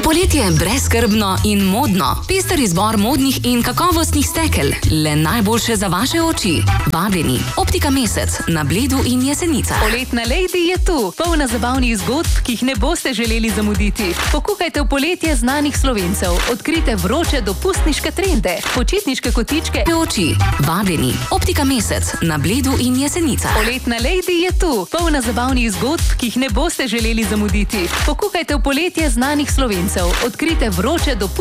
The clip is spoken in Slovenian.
Poletje je brezskrbno in modno. Pester izbor modnih in kakovostnih stekel. Le najboljše za vaše oči. Vabljeni. Optika Mesec na Bledu in Jesenicah. Poletna Lady je tu. Polna zabavnih zgodb, ki jih ne boste želeli zamuditi. Pokukajte v poletje znanih Slovencev. Odkrite vroče dopustniške trende. Počitniške kotičke Oči. Vabljeni. Optika Mesec na Bledu in Jesenicah. Poletna Lady je tu. Polna zabavnih zgodb, ki jih ne boste želeli zamuditi. Pokukajte v poletje znanih Slovencev. Odkrite vroče dopustniške